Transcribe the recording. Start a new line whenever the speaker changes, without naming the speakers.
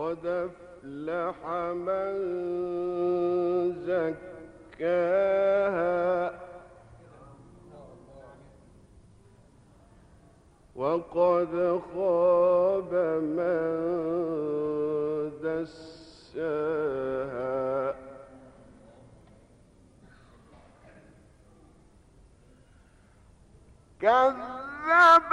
قد أفلح من زكاها وقد خاب من دساها كذب